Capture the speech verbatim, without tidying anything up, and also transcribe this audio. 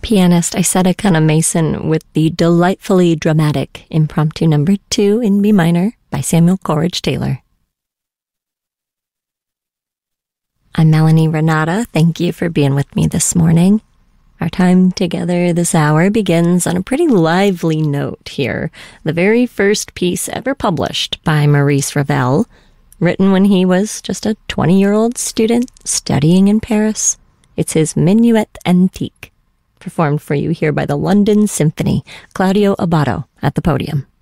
pianist Isetta Kana-Mason with the delightfully dramatic Impromptu Number two in B minor by Samuel Coleridge Taylor. I'm Melanie Renata. Thank you for being with me this morning. Our time together this hour begins on a pretty lively note here. The very first piece ever published by Maurice Ravel, written when he was just a twenty-year-old student studying in Paris. It's his Minuet Antique, performed for you here by the London Symphony. Claudio Abbado at the podium.